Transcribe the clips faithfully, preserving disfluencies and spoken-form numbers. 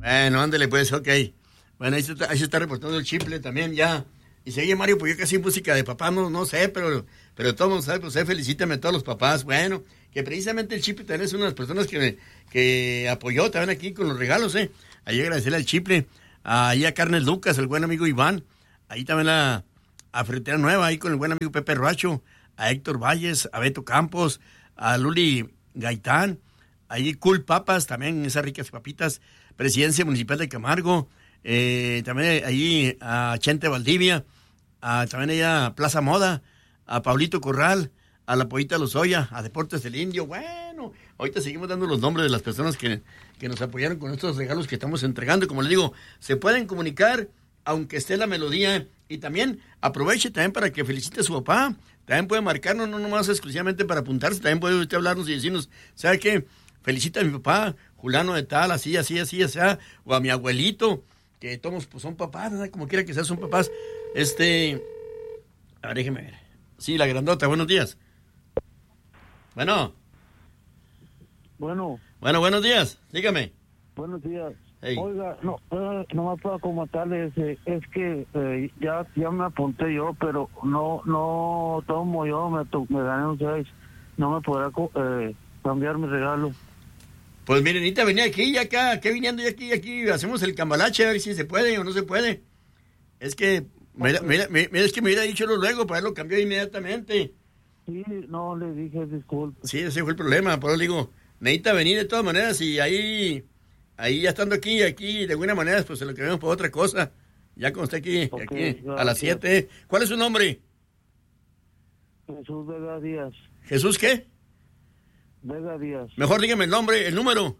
Bueno, ándale pues, ok. Bueno, ahí se está, ahí se está reportando el Chiple también ya. Y sigue Mario, pues yo casi música de papá, no, no sé, pero, pero todo el mundo sabe, pues eh, felicítame a todos los papás. Bueno, que precisamente el Chiple también es una de las personas que, me, que apoyó también aquí con los regalos, ¿eh? Ahí agradecerle al Chiple, ahí a Carnes Lucas, el buen amigo Iván, ahí también a, a Frontera Nueva, ahí con el buen amigo Pepe Roacho, a Héctor Valles, a Beto Campos, a Luli Gaitán, ahí Cool Papas, también esas ricas papitas, Presidencia Municipal de Camargo, eh, también ahí a Chente Valdivia, a, también allá Plaza Moda, a Pablito Corral, a la Pollita Lozoya, a Deportes del Indio. Bueno, ahorita seguimos dando los nombres de las personas que, que nos apoyaron con estos regalos que estamos entregando. Como les digo, se pueden comunicar aunque esté la melodía, y también aproveche también para que felicite a su papá. También puede marcarnos, no nomás exclusivamente para apuntarse, también puede usted hablarnos y decirnos, ¿sabe qué? Felicita a mi papá, Julano de tal, así, así, así, así, o a mi abuelito, que todos pues, son papás, ¿no? Como quiera que sea, son papás. Este, a ver, déjeme ver. Sí, la grandota, buenos días. Bueno. Bueno. Bueno, buenos días, dígame. Buenos días. Hey. Oiga, no, eh, nomás para comentarles, eh, es que eh, ya ya me apunté yo, pero no no tomo yo, me, to, me gané un seis, no me podrá eh, cambiar mi regalo. Pues miren, necesita venir aquí y acá, que viniendo y aquí y aquí, hacemos el cambalache a ver si se puede o no se puede. Es que, mira, mira, mira, es que me hubiera dicho luego, para él lo cambió inmediatamente. Sí, no, le dije disculpe. Sí, ese fue el problema, por eso digo, necesita venir de todas maneras y ahí... Ahí ya estando aquí, aquí, de alguna manera, pues se lo queremos por otra cosa. Ya cuando esté aquí, okay, aquí gracias. A las siete. ¿Cuál es su nombre? Jesús Vega Díaz. ¿Jesús qué? Vega Díaz. Mejor dígame el nombre, el número.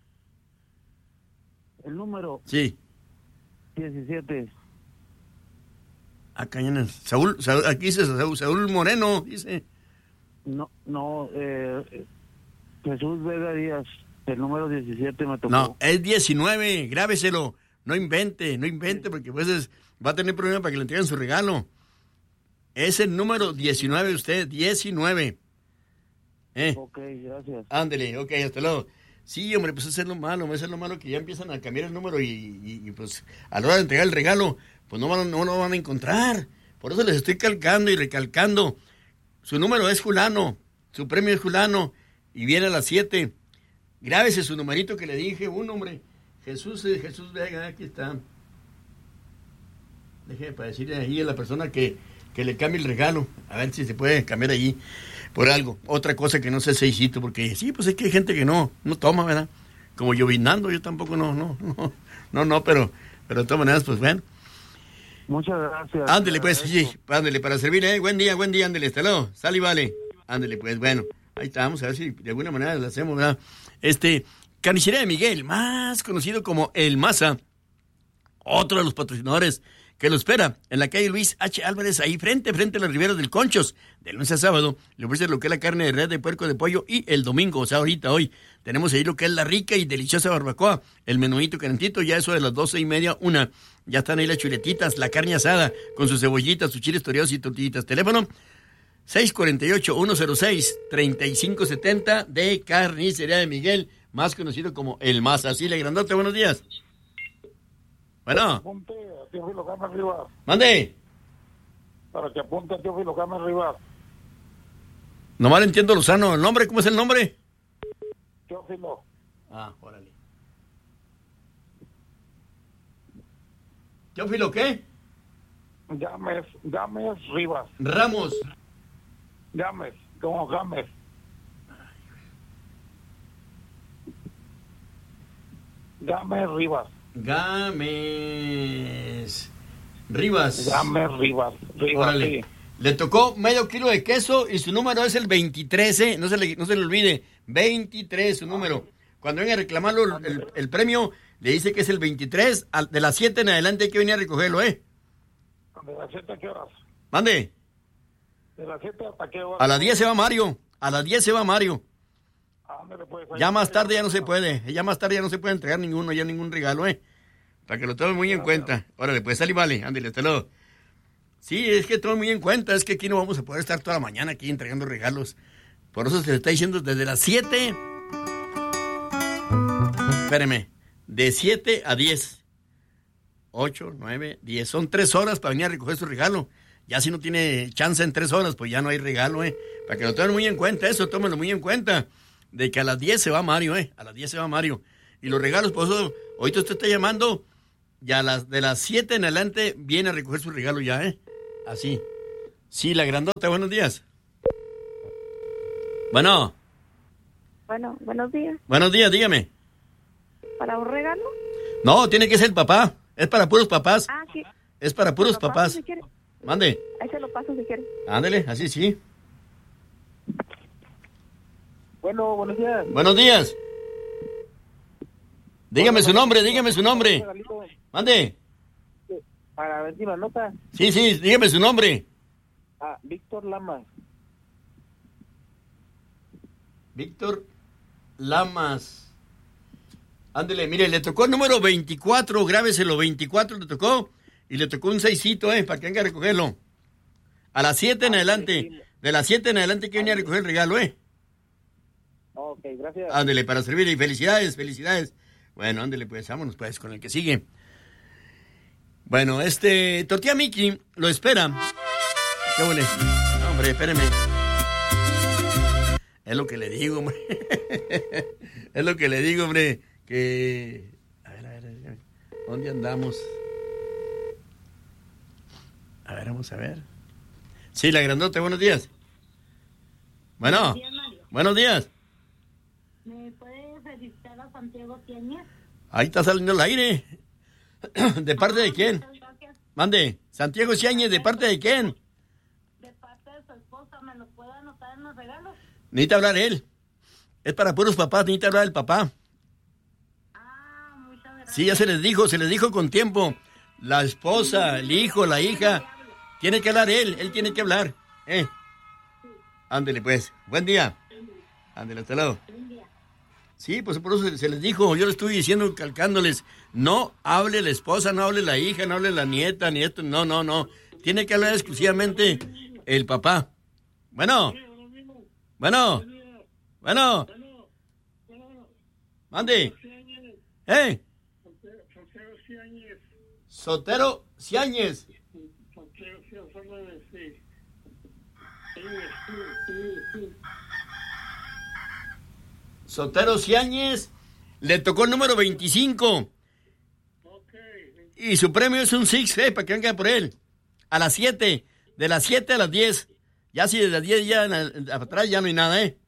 ¿El número? Sí. diecisiete. Acá en Saúl, Saúl, aquí dice Saúl, Saúl Moreno, dice. No, no, eh, Jesús Vega Díaz. El número diecisiete me tocó. No, es diecinueve, grábeselo. No invente, no invente, porque pues es, va a tener problema para que le entreguen su regalo. Es el número diecinueve usted, diecinueve. ¿Eh? Ok, gracias. Ándele, ok, hasta luego. Sí, hombre, pues eso es lo malo, eso es lo malo que ya empiezan a cambiar el número y, y, y pues a la hora de entregar el regalo, pues no van, no lo van a encontrar. Por eso les estoy calcando y recalcando. Su número es Julano, su premio es Julano y viene a las siete. Grábese su numerito que le dije, un hombre, Jesús, Jesús Vega, aquí está. Déjeme para decirle ahí a la persona que, que le cambie el regalo, a ver si se puede cambiar allí por algo. Otra cosa que no sé seisito, porque sí, pues es que hay gente que no, no toma, ¿verdad? Como llovinando, yo tampoco no, no, no, no, no, pero, pero de todas maneras, pues bueno. Muchas gracias. Ándele pues, sí, ándele para servirle, ¿eh? Buen día, buen día, ándele, hasta luego, sal y vale. Ándele pues, bueno, ahí está, vamos a ver si de alguna manera lo hacemos, ¿verdad? Este, Carnicería de Miguel, más conocido como El Maza, otro de los patrocinadores que lo espera en la calle Luis H. Álvarez, ahí frente, frente a las riberas del Conchos, de lunes a sábado, le ofrece lo que es la carne de res, de puerco, de pollo, y el domingo, o sea, ahorita, hoy, tenemos ahí lo que es la rica y deliciosa barbacoa, el menuito calentito, ya eso de las doce y media, una, ya están ahí las chuletitas, la carne asada, con sus cebollitas, sus chiles toreados y tortillitas. Teléfono seis cuatro ocho, uno cero seis, tres cinco siete cero de Carnicería de Miguel, más conocido como El Maza. Así le grandote, buenos días. Bueno. Apunte a Teófilo Gámez Rivas. Mande. Para que apunte a Teófilo Gámez Rivas. Nomás entiendo Lozano. ¿El nombre? ¿Cómo es el nombre? Teófilo. Ah, órale. ¿Teófilo qué? Gámez, Gámez Rivas. Ramos. Gámez, como Gámez. Gámez Rivas. Gámez Rivas. Gámez Rivas. Rivas, órale. Sí. Le tocó medio kilo de queso y su número es el veintitrés, ¿eh? No se le, no se le olvide. veintitrés su número. Cuando venga a reclamarlo el, el, el premio, le dice que es el veintitrés. De las siete en adelante hay que venir a recogerlo, ¿eh? ¿De las siete a qué horas? Mande. ¿De las siete hasta qué horas? A las diez se va Mario. A las diez se va Mario. Ándale, pues, Ya más tarde ya no se puede. Ya más tarde ya no se puede entregar ninguno, ya ningún regalo, ¿eh? Para que lo tomen muy en cuenta. Órale, pues sal y vale. Ándale, hasta luego. Sí, es que tomen muy en cuenta. Es que aquí no vamos a poder estar toda la mañana aquí entregando regalos. Por eso se le está diciendo desde las siete. Espéreme. de siete a diez. ocho, nueve, diez. Son tres horas para venir a recoger su regalo. Ya si no tiene chance en tres horas, pues ya no hay regalo, ¿eh? Para que lo tomen muy en cuenta, eso, tómenlo muy en cuenta. De que a las diez se va Mario, ¿eh? A las diez se va Mario. Y los regalos, por eso, ahorita usted está llamando, ya las, de las siete en adelante viene a recoger su regalo ya, ¿eh? Así. Sí, la grandota, buenos días. Bueno. Bueno, buenos días. Buenos días, dígame. ¿Para un regalo? No, tiene que ser el papá. Es para puros papás. Ah, sí. Es para puros ¿Se lo paso papás. si quiere? Mande. Ahí se lo paso si quiere. Ándele, así sí. Bueno, buenos días. Buenos días. Dígame su nombre, dígame su nombre. Mande. Para ver si me anota. Sí, sí, dígame su nombre. Ah, Víctor Lamas. Víctor Lamas. Ándele, mire, le tocó el número veinticuatro, grábeselo, veinticuatro le tocó. Y le tocó un seisito, eh, para que venga a recogerlo. A las siete en adelante. De las siete en adelante que venga a recoger el regalo, eh. Ok, gracias. Ándele, para servirle. Y felicidades, felicidades. Bueno, ándele, pues, vámonos, pues, con el que sigue. Bueno, este, Tortilla Miki lo espera. Qué bueno. No, hombre, espéreme. Es lo que le digo, hombre. Es lo que le digo, hombre. Que... A ver, a ver, a ver. ¿Dónde andamos? A ver, vamos a ver. Sí, la grandota, buenos días. Bueno. Buenos días, Mario. Buenos días. ¿Me puede felicitar a Santiago Ciañez? Ahí está saliendo el aire. ¿De parte de quién? Muchas gracias. Mande. Santiago Ciañez, ¿de parte de quién? De parte de su esposa, ¿me lo puede anotar en los regalos? Necesita hablar él. Es para puros papás, necesita hablar el papá. Ah, muchas gracias. Sí, ya se les dijo, se les dijo con tiempo. La esposa, el hijo, la hija. Tiene que hablar él, él tiene que hablar. ¿Eh? Ándele pues. Buen día. Ándele, hasta luego. Sí, pues por eso se les dijo, yo le estuve diciendo, calcándoles, no hable la esposa, no hable la hija, no hable la nieta, ni esto, no, no, no. Tiene que hablar exclusivamente el papá. Bueno, bueno, bueno, mande. ¿Eh? Sotero Ciañez. Sotero Ciañez, le tocó el número veinticinco. Y su premio es un six, eh, para que venga por él. A las siete, de las siete a las diez. Ya si de las diez ya atrás ya no hay nada, eh.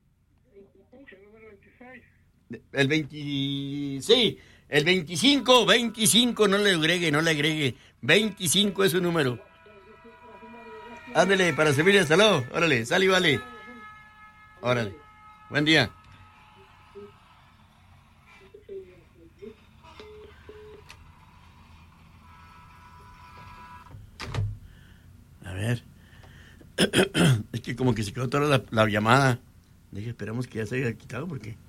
El veinte, sí, el veinticinco, veinticinco, no le agregue, no le agregue. veinticinco es su número. Ándele, para servirle, hasta luego. Órale, sale y vale. Órale, buen día. A ver. Es que como que se quedó toda la, la llamada. Deje, esperamos que ya se haya quitado porque...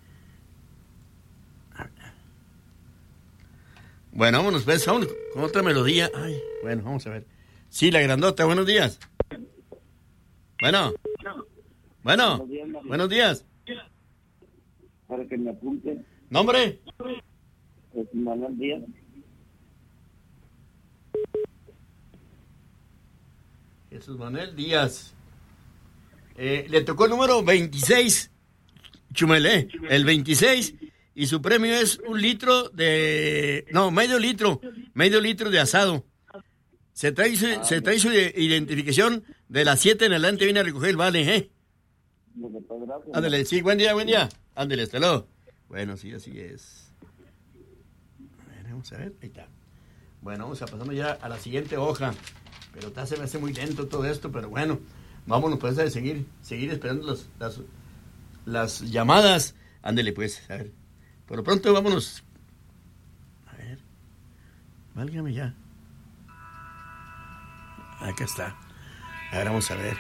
Bueno, vámonos, pues, vámonos con otra melodía. Ay, bueno, vamos a ver. Sí, la grandota, buenos días. Bueno. Bueno, Buenos días, Mario. buenos días. Para que me apunten. ¿Nombre? Es Manuel Díaz. Jesús Manuel Díaz. Eh, le tocó el número veintiséis, Chumelé, el veintiséis, y su premio es un litro de... No, medio litro, medio litro de asado. Se trae su, ah, se trae su identificación de las siete en adelante, viene a recoger el vale, ¿eh? Ándale, sí, buen día, buen día. Ándale, hasta luego. Bueno, sí, así es. A ver, vamos a ver, ahí está. Bueno, vamos a pasando ya a la siguiente hoja. Pero está, se me hace muy lento todo esto, pero bueno, vámonos pues a seguir, seguir esperando los, las, las llamadas. Ándele pues, a ver. Por lo pronto vámonos. A ver. Válgame ya. Acá está. A ver, vamos a ver.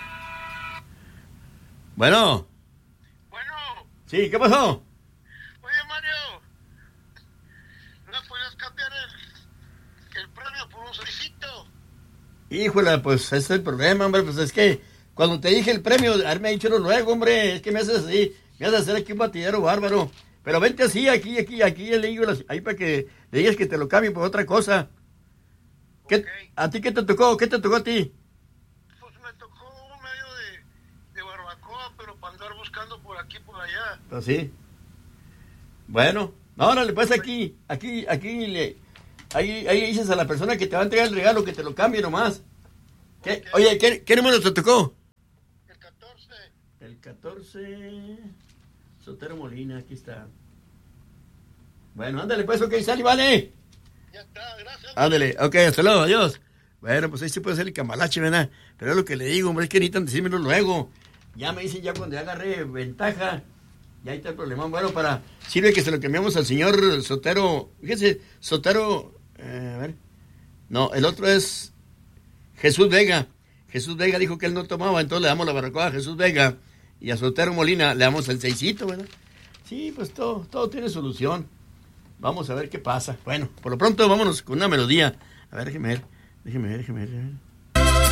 Bueno. Bueno. Sí, ¿qué pasó? Oye, Mario. ¿No puedes cambiar el, el premio por un solicito? Híjole, pues ese es el problema, hombre. Pues es que cuando te dije el premio, haberme dicho luego, hombre. Es que me haces así. Me haces hacer aquí un batidero bárbaro. Pero vente así, aquí, aquí, aquí, le digo, ahí para que le digas que te lo cambie por otra cosa. ¿Qué, Okay. ¿A ti qué te tocó? ¿Qué te tocó a ti? Pues me tocó un medio de, de barbacoa, pero para andar buscando por aquí, por allá. Pues sí. Bueno, no, órale, pues aquí, aquí, aquí, le, ahí, ahí dices a la persona que te va a entregar el regalo que te lo cambie nomás. ¿Qué? Ok. Oye, ¿qué, ¿qué número te tocó? El catorce. El catorce, Sotero Molina, aquí está. Bueno, ándale pues, ok, sale, vale. Ya está, gracias. Ándale, ok, hasta luego, adiós. Bueno, pues ahí se puede hacer el cambalache, ¿verdad? Pero es lo que le digo, hombre, es que necesitan decírmelo luego. Ya me dicen, ya cuando ya agarré ventaja, ya ahí está el problema. Bueno, para, sirve que se lo cambiamos al señor Sotero, fíjese, Sotero, eh, a ver, no, el otro es Jesús Vega. Jesús Vega dijo que él no tomaba, entonces le damos la barbacoa a Jesús Vega y a Sotero Molina le damos el seisito, ¿verdad? Sí, pues todo, todo tiene solución. Vamos a ver qué pasa. Bueno, por lo pronto vámonos con una melodía. A ver, déjeme ver, déjeme ver, déjeme ver. Déjeme ver.